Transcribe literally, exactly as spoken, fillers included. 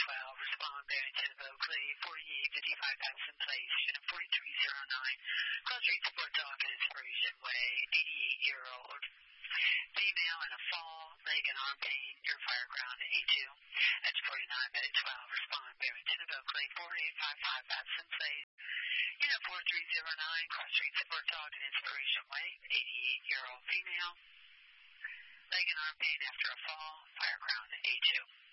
twelve, respond Barrington of Oakley, forty-eight fifty-five Hudson Place, unit forty-three oh nine, Cross Street Support Dog and Inspiration Way, eighty-eight-year-old female in a fall, leg and arm pain, near Fireground at A two. That's forty-nine minute twelve, respond Barrington of Oakley, forty-eight fifty-five Hudson Place, unit forty-three oh nine, Cross Street Support Dog and Inspiration Way, eighty-eight-year-old female, leg and arm pain after a fall, Fireground at A two.